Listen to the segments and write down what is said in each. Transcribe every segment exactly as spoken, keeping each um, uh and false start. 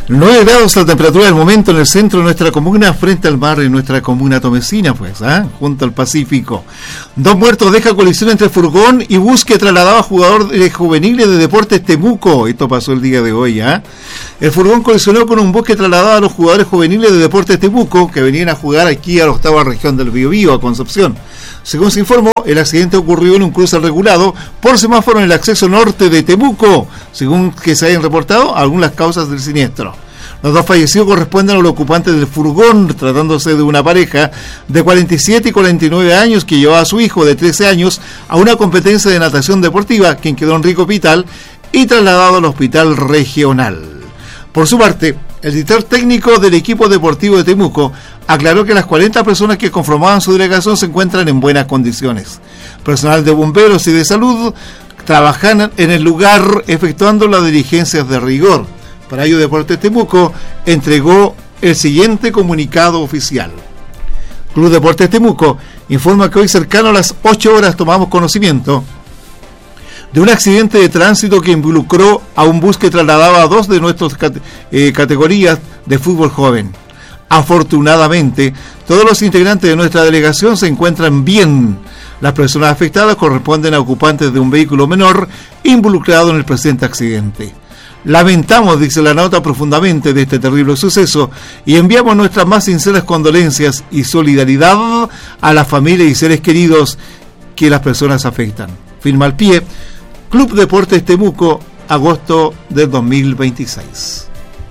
nueve grados la temperatura del momento en el centro de nuestra comuna, frente al mar en nuestra comuna tomecina, pues, ¿eh? junto al Pacífico. Dos muertos deja colisión entre furgón y bus que trasladaba a jugadores juveniles de Deportes Temuco. Esto pasó el día de hoy. ¿eh? El furgón colisionó con un bus que trasladaba a los jugadores juveniles de Deportes Temuco, que venían a jugar aquí a la octava región del Biobío, a Concepción. Según se informó, el accidente ocurrió en un cruce regulado por semáforo en el acceso norte de Temuco, según que se hayan reportado algunas causas del siniestro. Los dos fallecidos corresponden a los ocupantes del furgón, tratándose de una pareja de cuarenta y siete y cuarenta y nueve años que llevaba a su hijo de trece años a una competencia de natación deportiva, quien quedó en rico hospital y trasladado al hospital regional. Por su parte, el director técnico del equipo deportivo de Temuco aclaró que las cuarenta personas que conformaban su delegación se encuentran en buenas condiciones. Personal de bomberos y de salud trabajan en el lugar efectuando las diligencias de rigor. Para ello, Deportes Temuco entregó el siguiente comunicado oficial. Club Deportes Temuco informa que hoy, cercano a las ocho horas, tomamos conocimiento de un accidente de tránsito que involucró a un bus que trasladaba a dos de nuestras eh, categorías de fútbol joven. Afortunadamente, todos los integrantes de nuestra delegación se encuentran bien. Las personas afectadas corresponden a ocupantes de un vehículo menor involucrado en el presente accidente. Lamentamos, dice la nota, profundamente de este terrible suceso y enviamos nuestras más sinceras condolencias y solidaridad a la familia y seres queridos que las personas afectan. Firma al pie, Club Deportes Temuco, agosto del dos mil veintiséis.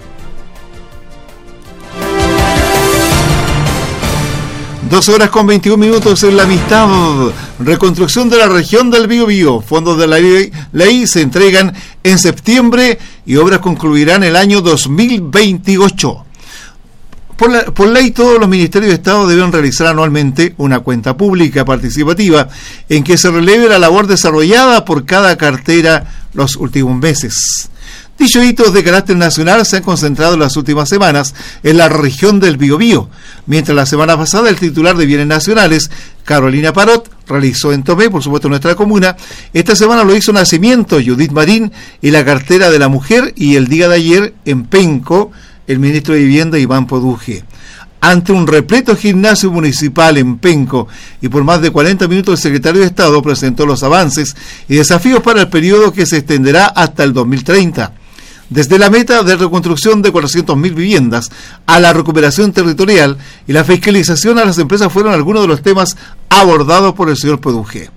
doce horas con veintiún minutos en La Amistad. Reconstrucción de la región del Biobío. Fondos de la ley, ley se entregan en septiembre y obras concluirán el año dos mil veintiocho. Por, la, por ley, todos los ministerios de Estado deben realizar anualmente una cuenta pública participativa en que se releve la labor desarrollada por cada cartera los últimos meses. Dichos hitos de carácter nacional se han concentrado en las últimas semanas en la región del Biobío, mientras la semana pasada el titular de Bienes Nacionales, Carolina Parot, realizó en Tomé, por supuesto en nuestra comuna. Esta semana lo hizo Nacimiento, Judith Marín, y la cartera de la mujer, y el día de ayer en Penco, el ministro de Vivienda, Iván Poduje. Ante un repleto gimnasio municipal en Penco y por más de cuarenta minutos, el secretario de Estado presentó los avances y desafíos para el periodo que se extenderá hasta el dos mil treinta. Desde la meta de reconstrucción de cuatrocientas mil viviendas a la recuperación territorial y la fiscalización a las empresas fueron algunos de los temas abordados por el señor Poduje.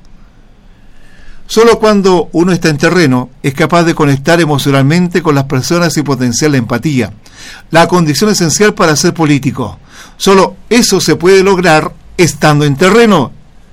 Solo cuando uno está en terreno es capaz de conectar emocionalmente con las personas y potenciar la empatía, la condición esencial para ser político. Solo eso se puede lograr estando en terreno.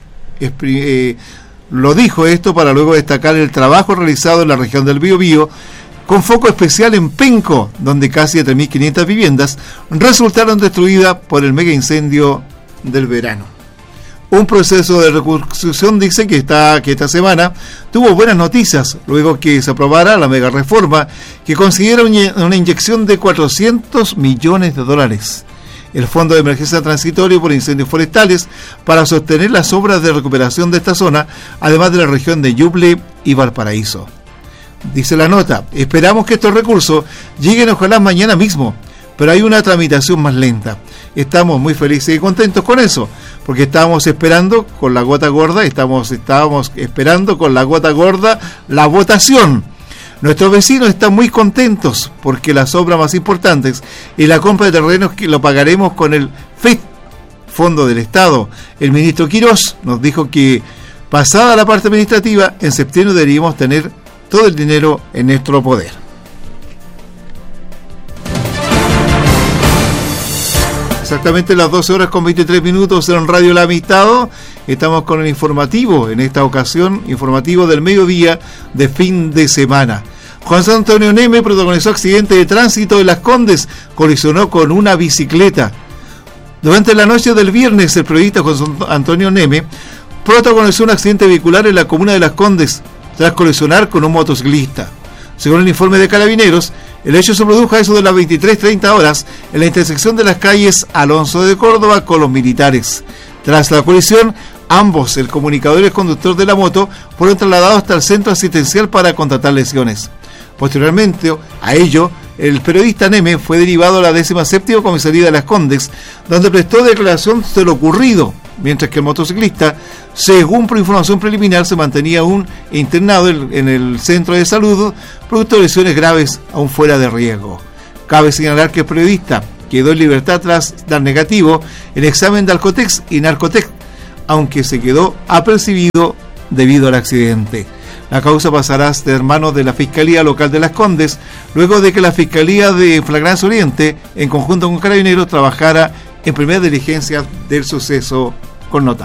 Eh, lo dijo esto para luego destacar el trabajo realizado en la región del Biobío, con foco especial en Penco, donde casi tres mil quinientas viviendas resultaron destruidas por el mega incendio del verano. Un proceso de reconstrucción, dice, que, está, que esta semana tuvo buenas noticias, luego que se aprobara la mega reforma que considera una inyección de cuatrocientos millones de dólares. El Fondo de Emergencia Transitorio por Incendios Forestales para sostener las obras de recuperación de esta zona, además de la región de Ñuble y Valparaíso. Dice la nota, esperamos que estos recursos lleguen ojalá mañana mismo, pero hay una tramitación más lenta. Estamos muy felices y contentos con eso, porque estábamos esperando con la gota gorda, estamos, estábamos esperando con la gota gorda la votación. Nuestros vecinos están muy contentos porque las obras más importantes y la compra de terrenos que lo pagaremos con el F E D, Fondo del Estado. El ministro Quirós nos dijo que pasada la parte administrativa, en septiembre deberíamos tener todo el dinero en nuestro poder. Exactamente las doce horas con veintitrés minutos en Radio La Amistad. Estamos con el informativo, en esta ocasión, informativo del mediodía de fin de semana. Juan Antonio Neme protagonizó accidente de tránsito en Las Condes, colisionó con una bicicleta. Durante la noche del viernes, el periodista Juan Antonio Neme protagonizó un accidente vehicular en la comuna de Las Condes, tras colisionar con un motociclista. Según el informe de Carabineros, el hecho se produjo a eso de las veintitrés treinta horas en la intersección de las calles Alonso de Córdoba con Los Militares. Tras la colisión, ambos, el comunicador y el conductor de la moto, fueron trasladados hasta el centro asistencial para contratar lesiones. Posteriormente a ello, El periodista Neme fue derivado a la décima séptima comisaría de Las Condes, donde prestó declaración de lo ocurrido, mientras que el motociclista, según información preliminar, se mantenía aún internado en el centro de salud, producto de lesiones graves aún fuera de riesgo. Cabe señalar que el periodista quedó en libertad tras dar negativo el examen de Alcotex y Narcotex, aunque se quedó apercibido debido al accidente. La causa pasará de manos de la Fiscalía Local de Las Condes, luego de que la Fiscalía de Flagrancia Oriente, en conjunto con Carabineros, trabajara en primera diligencia del suceso con nota.